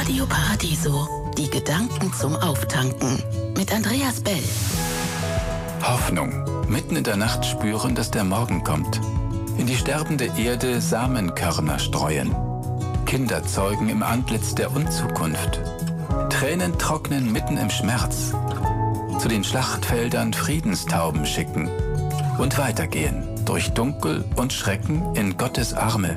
Radio Paradiso. Die Gedanken zum Auftanken. Mit Andreas Bell. Hoffnung. Mitten in der Nacht spüren, dass der Morgen kommt. In die sterbende Erde Samenkörner streuen. Kinder zeugen im Antlitz der Unzukunft. Tränen trocknen mitten im Schmerz. Zu den Schlachtfeldern Friedenstauben schicken. Und weitergehen durch Dunkel und Schrecken in Gottes Arme.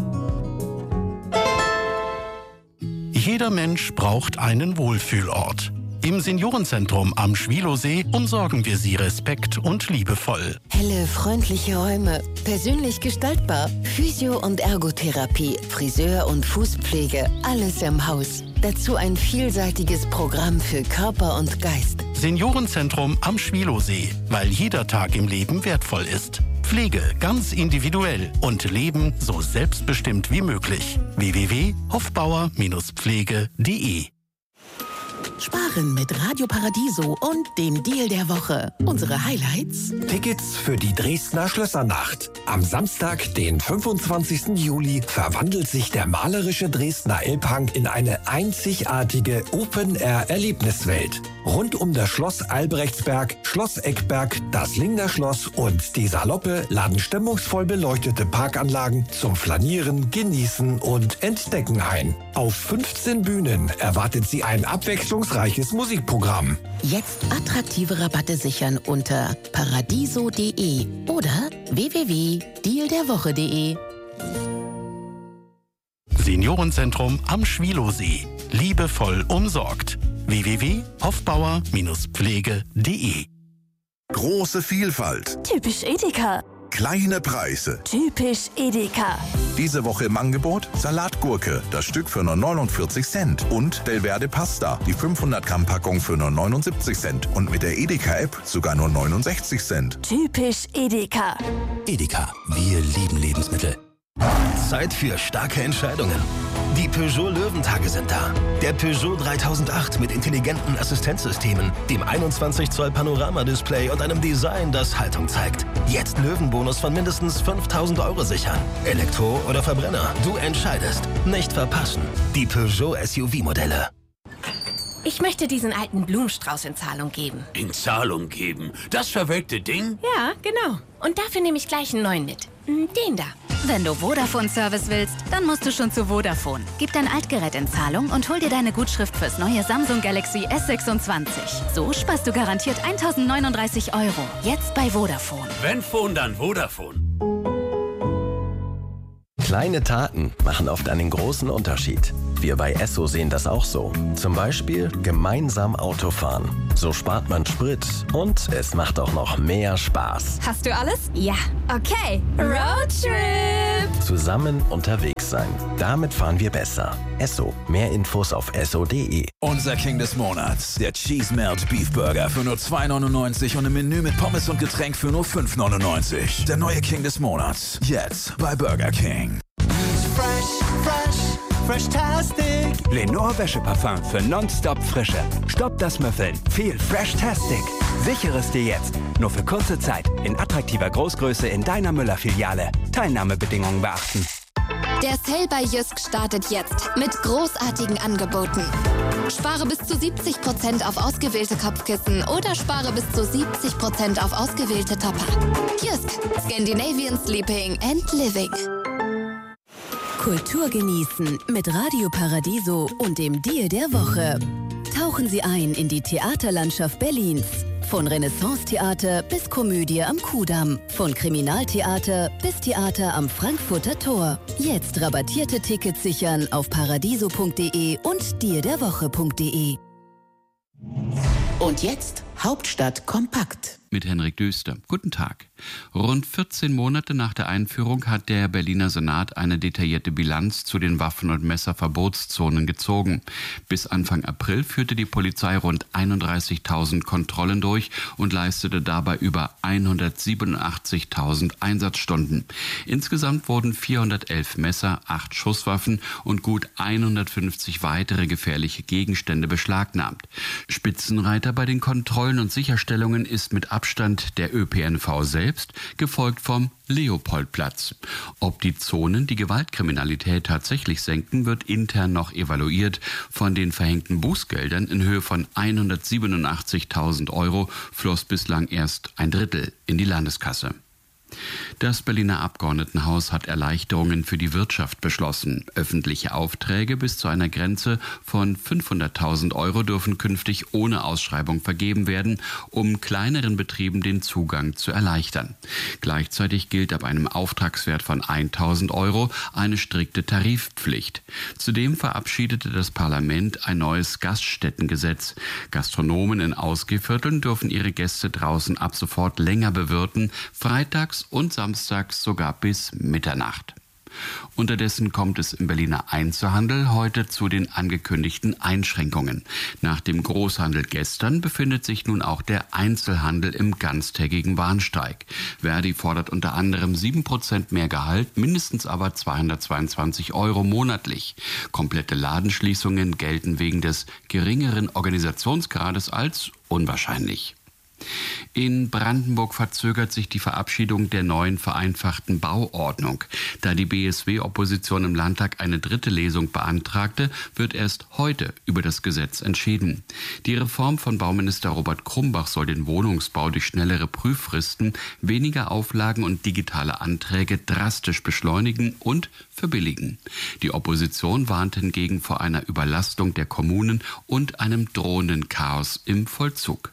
Jeder Mensch braucht einen Wohlfühlort. Im Seniorenzentrum am Schwilosee umsorgen wir Sie respekt- und liebevoll. Helle, freundliche Räume, persönlich gestaltbar, Physio- und Ergotherapie, Friseur- und Fußpflege, alles im Haus. Dazu ein vielseitiges Programm für Körper und Geist. Seniorenzentrum am Schwilosee, weil jeder Tag im Leben wertvoll ist. Pflege ganz individuell und Leben so selbstbestimmt wie möglich. www.hofbauer-pflege.de. Sparen mit Radio Paradiso und dem Deal der Woche. Unsere Highlights: Tickets für die Dresdner Schlössernacht. Am Samstag, den 25. Juli, verwandelt sich der malerische Dresdner Elbhang in eine einzigartige Open-Air-Erlebniswelt. Rund um das Schloss Albrechtsberg, Schloss Eckberg, das Lingner Schloss und die Saloppe laden stimmungsvoll beleuchtete Parkanlagen zum Flanieren, Genießen und Entdecken ein. Auf 15 Bühnen erwartet Sie ein abwechslungsreiches Musikprogramm. Jetzt attraktive Rabatte sichern unter paradiso.de oder www.dealderwoche.de. Seniorenzentrum am Schwilosee. Liebevoll umsorgt. www.hofbauer-pflege.de. Große Vielfalt. Typisch Edeka. Kleine Preise. Typisch Edeka. Diese Woche im Angebot Salatgurke, das Stück für nur 49 Cent. Und Delverde Pasta, die 500 Gramm Packung für nur 79 Cent. Und mit der Edeka-App sogar nur 69 Cent. Typisch Edeka. Edeka, wir lieben Lebensmittel. Zeit für starke Entscheidungen. Die Peugeot Löwentage sind da. Der Peugeot 3008 mit intelligenten Assistenzsystemen, dem 21 Zoll Panoramadisplay und einem Design, das Haltung zeigt. Jetzt Löwenbonus von mindestens 5.000 € sichern. Elektro oder Verbrenner, du entscheidest. Nicht verpassen. Die Peugeot SUV-Modelle. Ich möchte diesen alten Blumenstrauß in Zahlung geben. In Zahlung geben? Das verwelkte Ding? Ja, genau. Und dafür nehme ich gleich einen neuen mit. Den da. Wenn du Vodafone-Service willst, dann musst du schon zu Vodafone. Gib dein Altgerät in Zahlung und hol dir deine Gutschrift fürs neue Samsung Galaxy S26. So sparst du garantiert 1.039 €. Jetzt bei Vodafone. Wenn Phone, dann Vodafone. Kleine Taten machen oft einen großen Unterschied. Wir bei Esso sehen das auch so. Zum Beispiel gemeinsam Autofahren. So spart man Sprit und es macht auch noch mehr Spaß. Hast du alles? Ja. Okay. Roadtrip! Zusammen unterwegs sein. Damit fahren wir besser. Esso. Mehr Infos auf esso.de. Unser King des Monats. Der Cheese Melt Beef Burger für nur 2,99 und im Menü mit Pommes und Getränk für nur 5,99. Der neue King des Monats. Jetzt bei Burger King. Fresh-tastic. Lenore Wäscheparfum für nonstop Frische. Stopp das Müffeln. Viel Fresh-tastic. Sichere es dir jetzt. Nur für kurze Zeit. In attraktiver Großgröße in deiner Müller-Filiale. Teilnahmebedingungen beachten. Der Sale bei Jysk startet jetzt mit großartigen Angeboten. Spare bis zu 70% auf ausgewählte Kopfkissen oder spare bis zu 70% auf ausgewählte Topper. Jysk. Scandinavian Sleeping and Living. Kultur genießen mit Radio Paradiso und dem Deal der Woche. Tauchen Sie ein in die Theaterlandschaft Berlins. Von Renaissance-Theater bis Komödie am Kudamm. Von Kriminaltheater bis Theater am Frankfurter Tor. Jetzt rabattierte Tickets sichern auf paradiso.de und dealderwoche.de. Und jetzt Hauptstadt kompakt. Mit Henrik Döster. Guten Tag. Rund 14 Monate nach der Einführung hat der Berliner Senat eine detaillierte Bilanz zu den Waffen- und Messerverbotszonen gezogen. Bis Anfang April führte die Polizei rund 31.000 Kontrollen durch und leistete dabei über 187.000 Einsatzstunden. Insgesamt wurden 411 Messer, 8 Schusswaffen und gut 150 weitere gefährliche Gegenstände beschlagnahmt. Spitzenreiter bei den Kontrollen Kontrollen und Sicherstellungen ist mit Abstand der ÖPNV selbst, gefolgt vom Leopoldplatz. Ob die Zonen die Gewaltkriminalität tatsächlich senken, wird intern noch evaluiert. Von den verhängten Bußgeldern in Höhe von 187.000 Euro floss bislang erst ein Drittel in die Landeskasse. Das Berliner Abgeordnetenhaus hat Erleichterungen für die Wirtschaft beschlossen. Öffentliche Aufträge bis zu einer Grenze von 500.000 Euro dürfen künftig ohne Ausschreibung vergeben werden, um kleineren Betrieben den Zugang zu erleichtern. Gleichzeitig gilt ab einem Auftragswert von 1.000 Euro eine strikte Tarifpflicht. Zudem verabschiedete das Parlament ein neues Gaststättengesetz. Gastronomen in Ausgehvierteln dürfen ihre Gäste draußen ab sofort länger bewirten, freitags und samstags sogar bis Mitternacht. Unterdessen kommt es im Berliner Einzelhandel heute zu den angekündigten Einschränkungen. Nach dem Großhandel gestern befindet sich nun auch der Einzelhandel im ganztägigen Warnstreik. Verdi fordert unter anderem 7% mehr Gehalt, mindestens aber 222 Euro monatlich. Komplette Ladenschließungen gelten wegen des geringeren Organisationsgrades als unwahrscheinlich. In Brandenburg verzögert sich die Verabschiedung der neuen vereinfachten Bauordnung. Da die BSW-Opposition im Landtag eine dritte Lesung beantragte, wird erst heute über das Gesetz entschieden. Die Reform von Bauminister Robert Krumbach soll den Wohnungsbau durch schnellere Prüffristen, weniger Auflagen und digitale Anträge drastisch beschleunigen und verbilligen. Die Opposition warnt hingegen vor einer Überlastung der Kommunen und einem drohenden Chaos im Vollzug.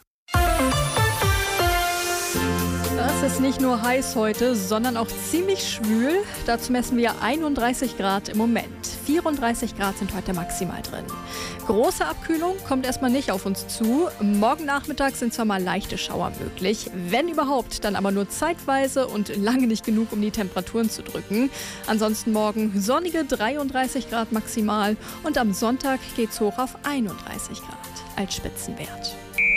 Es ist nicht nur heiß heute, sondern auch ziemlich schwül. Dazu messen wir 31 Grad im Moment. 34 Grad sind heute maximal drin. Große Abkühlung kommt erstmal nicht auf uns zu. Morgen Nachmittag sind zwar mal leichte Schauer möglich, wenn überhaupt, dann aber nur zeitweise und lange nicht genug, um die Temperaturen zu drücken. Ansonsten morgen sonnige 33 Grad maximal und am Sonntag geht's hoch auf 31 Grad als Spitzenwert.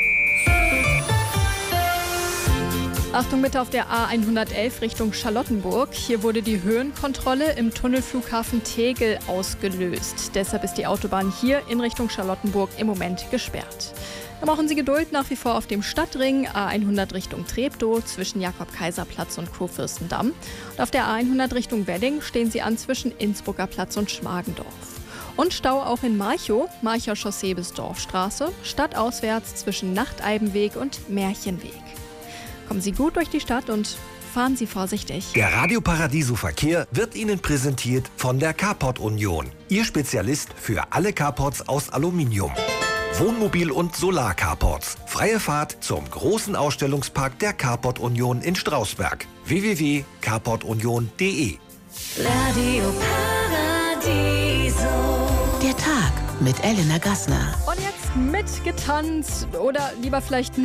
Achtung bitte auf der A111 Richtung Charlottenburg. Hier wurde die Höhenkontrolle im Tunnelflughafen Tegel ausgelöst. Deshalb ist die Autobahn hier in Richtung Charlottenburg im Moment gesperrt. Da brauchen Sie Geduld nach wie vor auf dem Stadtring A100 Richtung Treptow zwischen Jakob-Kaiser-Platz und Kurfürstendamm. Und auf der A100 Richtung Wedding stehen Sie an zwischen Innsbrucker Platz und Schmargendorf. Und Stau auch in Marchow, Marcher Chaussee bis Dorfstraße, stadtauswärts zwischen Nachteibenweg und Märchenweg. Kommen Sie gut durch die Stadt und fahren Sie vorsichtig. Der Radio Paradiso Verkehr wird Ihnen präsentiert von der Carport Union. Ihr Spezialist für alle Carports aus Aluminium. Wohnmobil- und Solar-Carports. Freie Fahrt zum großen Ausstellungspark der Carport Union in Strausberg. www.carportunion.de. Radio Paradiso. Der Tag mit Elena Gassner. Und jetzt mitgetanzt oder lieber vielleicht